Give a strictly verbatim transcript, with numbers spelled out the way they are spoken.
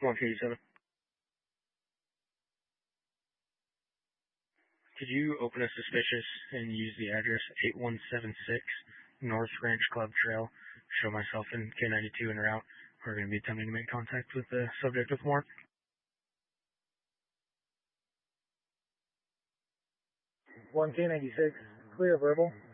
one eighty-seven. Could you open a suspicious and use the address eight one seven six North Ranch Club Trail? Show myself in K ninety-two en route. We're going to be attempting to make contact with the subject with more. one K ninety-six, clear verbal.